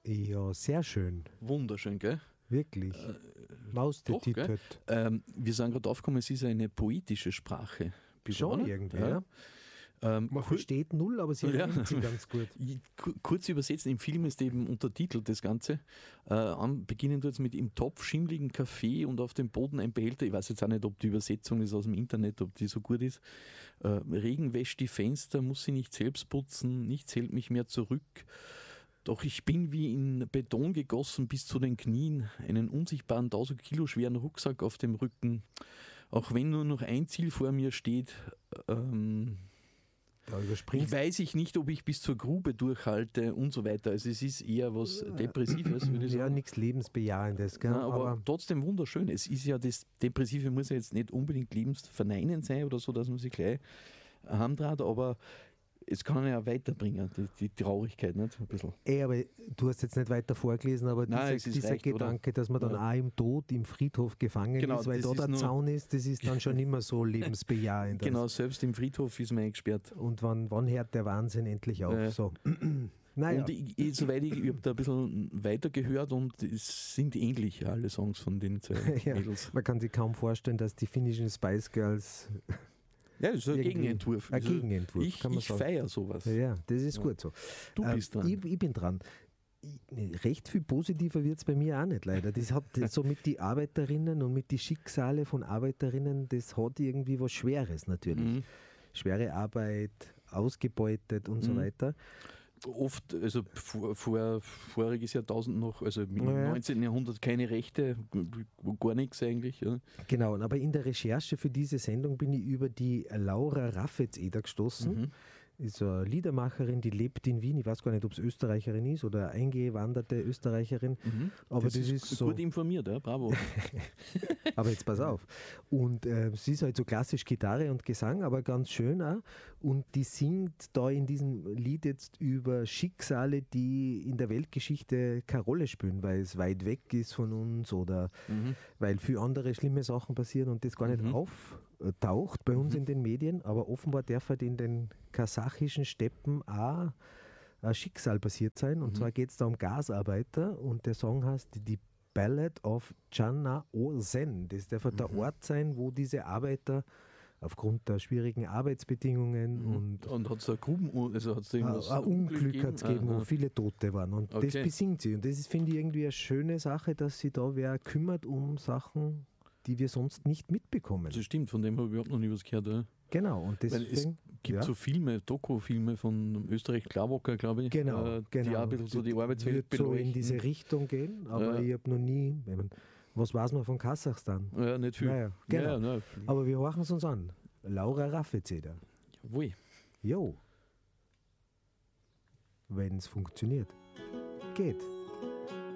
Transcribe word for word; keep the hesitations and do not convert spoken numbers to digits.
Ja, sehr schön. Wunderschön, gell? Wirklich. Äh, Maustetitert. Ähm, wir sind gerade aufgekommen, es ist eine poetische Sprache. Schon irgendwie, ja. ja. Ähm, Man versteht null, aber sie ja. sie ganz gut. Kurz übersetzen, im Film ist eben untertitelt das Ganze. Äh, an, beginnen wir jetzt mit im Topf schimmligen Kaffee und auf dem Boden ein Behälter. Ich weiß jetzt auch nicht, ob die Übersetzung ist aus dem Internet, ob die so gut ist. Äh, Regen wäscht die Fenster, muss sie nicht selbst putzen, nichts hält mich mehr zurück. Doch ich bin wie in Beton gegossen bis zu den Knien, einen unsichtbaren tausend Kilo schweren Rucksack auf dem Rücken. Auch wenn nur noch ein Ziel vor mir steht, ähm, da ich weiß ich nicht, ob ich bis zur Grube durchhalte und so weiter. Also es ist eher was Depressives, würde ich sagen. Ja, nichts Lebensbejahendes. Gell? Nein, aber, aber trotzdem wunderschön. Es ist ja, das Depressive muss ja jetzt nicht unbedingt lebensverneinend sein oder so, dass man sich gleich heimdreht, aber es kann ja weiterbringen, die, die Traurigkeit, nicht? Ein bisschen. Ey, aber du hast jetzt nicht weiter vorgelesen, aber Nein, dieser, dieser recht, Gedanke, oder? dass man dann ja. auch im Tod, im Friedhof gefangen genau, ist, weil da der Zaun ist, das ist dann schon immer so lebensbejahend. Genau, selbst im Friedhof ist man eingesperrt. Und wann, wann hört der Wahnsinn endlich auf? Ja. So. Naja. Und ich, ich, soweit ich, ich habe da ein bisschen weiter gehört und es sind ähnlich, alle Songs von den zwei ja, Mädels. Man kann sich kaum vorstellen, dass die finnischen Spice Girls... Ja, das ist ein Gegenentwurf. Ein Gegenentwurf, ich kann man ich sagen. feiere sowas. Ja, das ist ja. gut so. Du bist ähm, dran. Ich, ich bin dran. Ich, recht viel positiver wird es bei mir auch nicht, leider. Das hat so mit die Arbeiterinnen und mit die Schicksale von Arbeiterinnen, das hat irgendwie was Schweres natürlich. Mhm. Schwere Arbeit, ausgebeutet und mhm. so weiter. Oft, also vor, vor, voriges Jahrtausend noch, also im ja. neunzehnten Jahrhundert keine Rechte, gar nichts eigentlich. Ja. Genau, aber in der Recherche für diese Sendung bin ich über die Laura Raffetseder gestoßen. Mhm. Ist eine Liedermacherin, die lebt in Wien. Ich weiß gar nicht, ob es Österreicherin ist oder eingewanderte Österreicherin. Mhm. Aber das, das ist, ist so gut informiert, ja? Bravo. Aber jetzt pass auf. Und äh, sie ist halt so klassisch Gitarre und Gesang, aber ganz schön auch. Und die singt da in diesem Lied jetzt über Schicksale, die in der Weltgeschichte keine Rolle spielen, weil es weit weg ist von uns oder mhm. weil viele andere schlimme Sachen passieren und das gar nicht mhm. auftaucht bei uns mhm. in den Medien. Aber offenbar darf halt in den kasachischen Steppen auch ein Schicksal passiert sein. Und mhm. zwar geht es da um Gasarbeiter und der Song heißt Die Ballad of Jana-Ozen. Das darf mhm. der Ort sein, wo diese Arbeiter aufgrund der schwierigen Arbeitsbedingungen mhm. und, und hat es ein Gruben, also hat's irgendwas ein Unglück gegeben, gegeben ah, wo viele Tote waren. Und okay. das besingt sie. Und das ist, finde ich, irgendwie eine schöne Sache, dass sie da wer kümmert um Sachen, die wir sonst nicht mitbekommen. Das stimmt, von dem habe ich überhaupt noch nie was gehört. Ja. Genau. Und deswegen, Weil es gibt ja. so Filme, Doku-Filme von Österreich Klarwocker, glaube ich, genau, äh, genau. die auch ein bisschen so die Arbeitswelt beleuchten. So in diese Richtung gehen, aber ja. ich habe noch nie, ich mein, was weiß man von Kasachstan? Ja, nicht viel. Naja, genau. Ja, ja, aber wir horchen es uns an. Laura Raffetseder. Jawohl. Jo. Wenn es funktioniert. Geht.